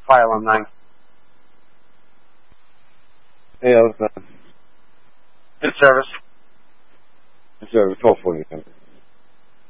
Phi alumni. Yeah, it was Good service. good service, hopefully.